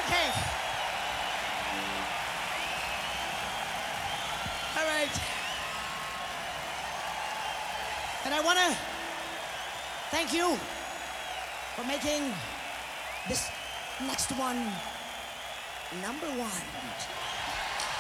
Okay. All right. And I want to thank you for making this next one number one.